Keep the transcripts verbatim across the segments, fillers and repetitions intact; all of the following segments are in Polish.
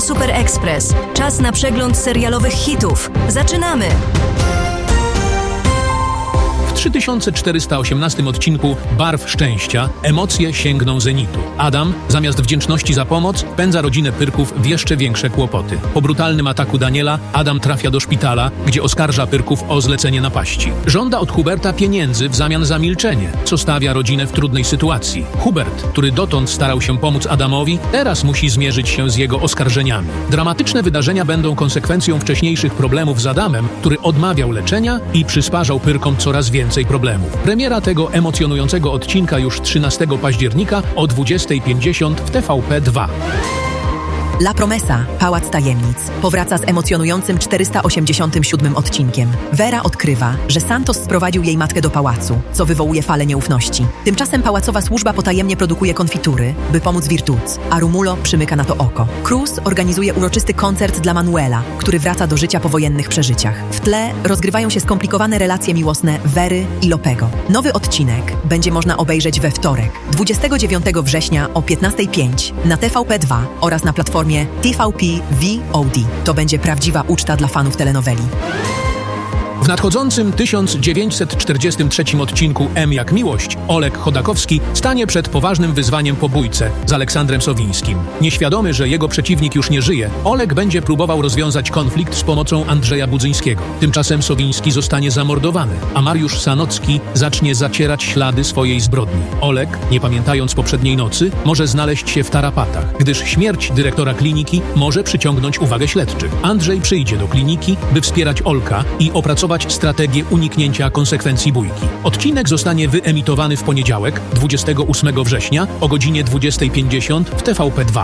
Super Express. Czas na przegląd serialowych hitów. Zaczynamy! W trzy tysiące czterysta osiemnastym odcinku Barw Szczęścia emocje sięgną zenitu. Adam, zamiast wdzięczności za pomoc, wpędza rodzinę Pyrków w jeszcze większe kłopoty. Po brutalnym ataku Daniela, Adam trafia do szpitala, gdzie oskarża Pyrków o zlecenie napaści. Żąda od Huberta pieniędzy w zamian za milczenie, co stawia rodzinę w trudnej sytuacji. Hubert, który dotąd starał się pomóc Adamowi, teraz musi zmierzyć się z jego oskarżeniami. Dramatyczne wydarzenia będą konsekwencją wcześniejszych problemów z Adamem, który odmawiał leczenia i przysparzał Pyrkom coraz więcej problemów. Premiera tego emocjonującego odcinka już trzynastego października o dwudziestej pięćdziesiąt w T V P dwa. La Promesa, Pałac Tajemnic, powraca z emocjonującym czterysta osiemdziesiątym siódmym odcinkiem. Vera odkrywa, że Santos sprowadził jej matkę do pałacu, co wywołuje falę nieufności. Tymczasem pałacowa służba potajemnie produkuje konfitury, by pomóc Virtuts, a Rumulo przymyka na to oko. Cruz organizuje uroczysty koncert dla Manuela, który wraca do życia po wojennych przeżyciach. W tle rozgrywają się skomplikowane relacje miłosne Very i Lopego. Nowy odcinek będzie można obejrzeć we wtorek, dwudziestego dziewiątego września o piętnastej pięć na T V P dwa oraz na platformie T V P V O D. To będzie prawdziwa uczta dla fanów telenoweli. W nadchodzącym tysiąc dziewięćset czterdziestym trzecim odcinku M jak Miłość Oleg Chodakowski stanie przed poważnym wyzwaniem po bójce z Aleksandrem Sowińskim. Nieświadomy, że jego przeciwnik już nie żyje, Oleg będzie próbował rozwiązać konflikt z pomocą Andrzeja Budzyńskiego. Tymczasem Sowiński zostanie zamordowany, a Mariusz Sanocki zacznie zacierać ślady swojej zbrodni. Oleg, nie pamiętając poprzedniej nocy, może znaleźć się w tarapatach, gdyż śmierć dyrektora kliniki może przyciągnąć uwagę śledczych. Andrzej przyjdzie do kliniki, by wspierać Olka i opracować strategię uniknięcia konsekwencji bójki. Odcinek zostanie wyemitowany w poniedziałek, dwudziestego ósmego września o godzinie dwudziestej pięćdziesiąt w T V P dwa.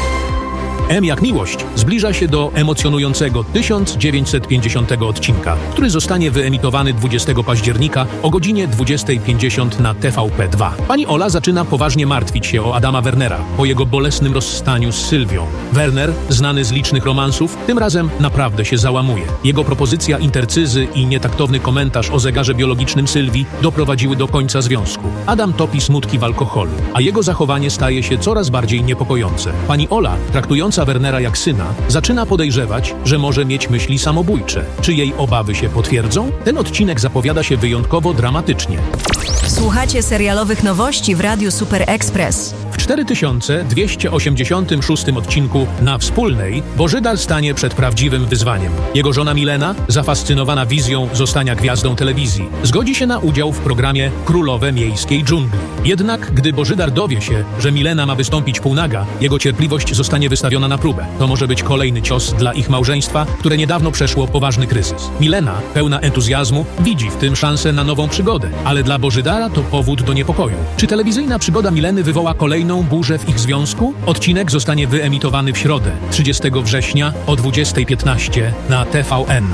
M jak Miłość zbliża się do emocjonującego tysiąc dziewięćset pięćdziesiątego odcinka, który zostanie wyemitowany dwudziestego października o godzinie dwudziestej pięćdziesiąt na T V P dwa. Pani Ola zaczyna poważnie martwić się o Adama Wernera po jego bolesnym rozstaniu z Sylwią. Werner, znany z licznych romansów, tym razem naprawdę się załamuje. Jego propozycja intercyzy i nietaktowny komentarz o zegarze biologicznym Sylwii doprowadziły do końca związku. Adam topi smutki w alkoholu, a jego zachowanie staje się coraz bardziej niepokojące. Pani Ola, traktująca Wernera jak syna, zaczyna podejrzewać, że może mieć myśli samobójcze. Czy jej obawy się potwierdzą? Ten odcinek zapowiada się wyjątkowo dramatycznie. Słuchacie serialowych nowości w Radiu Super Express. W cztery tysiące dwieście osiemdziesiątym szóstym odcinku Na Wspólnej Bożydar stanie przed prawdziwym wyzwaniem. Jego żona Milena, zafascynowana wizją zostania gwiazdą telewizji, zgodzi się na udział w programie Królowe Miejskiej Dżungli. Jednak gdy Bożydar dowie się, że Milena ma wystąpić półnaga, jego cierpliwość zostanie wystawiona na próbę. To może być kolejny cios dla ich małżeństwa, które niedawno przeszło poważny kryzys. Milena, pełna entuzjazmu, widzi w tym szansę na nową przygodę, ale dla Bożydara to powód do niepokoju. Czy telewizyjna przygoda Mileny wywoła kolejną burzę w ich związku? Odcinek zostanie wyemitowany w środę, trzydziestego września o dwudziestej piętnaście na T V N.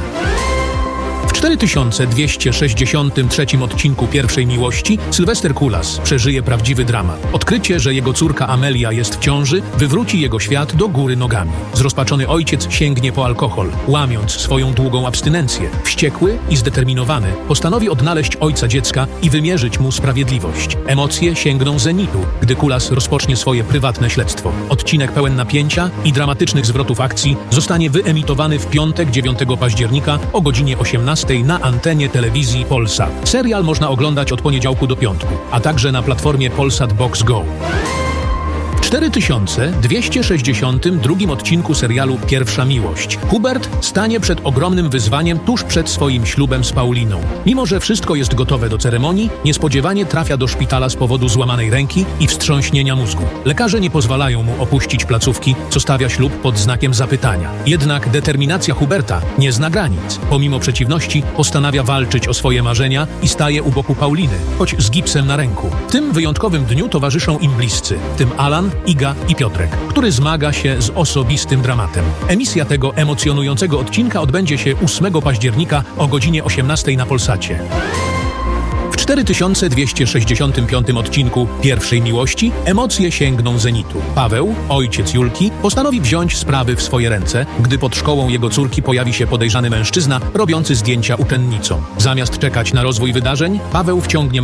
W cztery tysiące dwieście sześćdziesiątym trzecim odcinku Pierwszej Miłości Sylwester Kulas przeżyje prawdziwy dramat. Odkrycie, że jego córka Amelia jest w ciąży, wywróci jego świat do góry nogami. Zrozpaczony ojciec sięgnie po alkohol, łamiąc swoją długą abstynencję. Wściekły i zdeterminowany postanowi odnaleźć ojca dziecka i wymierzyć mu sprawiedliwość. Emocje sięgną zenitu, gdy Kulas rozpocznie swoje prywatne śledztwo. Odcinek pełen napięcia i dramatycznych zwrotów akcji zostanie wyemitowany w piątek dziewiątego października o godzinie osiemnastej na antenie telewizji Polsat. Serial można oglądać od poniedziałku do piątku, a także na platformie Polsat Box Go. W cztery tysiące dwieście sześćdziesiątym drugim odcinku serialu Pierwsza Miłość Hubert stanie przed ogromnym wyzwaniem tuż przed swoim ślubem z Pauliną. Mimo że wszystko jest gotowe do ceremonii, niespodziewanie trafia do szpitala z powodu złamanej ręki i wstrząśnienia mózgu. Lekarze nie pozwalają mu opuścić placówki, co stawia ślub pod znakiem zapytania. Jednak determinacja Huberta nie zna granic. Pomimo przeciwności postanawia walczyć o swoje marzenia i staje u boku Pauliny, choć z gipsem na ręku. W tym wyjątkowym dniu towarzyszą im bliscy, w tym Alan, Iga i Piotrek, który zmaga się z osobistym dramatem. Emisja tego emocjonującego odcinka odbędzie się ósmego października o godzinie osiemnastej na Polsacie. W cztery tysiące dwieście sześćdziesiątym piątym odcinku Pierwszej Miłości emocje sięgną zenitu. Paweł, ojciec Julki, postanowi wziąć sprawy w swoje ręce, gdy pod szkołą jego córki pojawi się podejrzany mężczyzna robiący zdjęcia uczennicom. Zamiast czekać na rozwój wydarzeń, Paweł wciągnie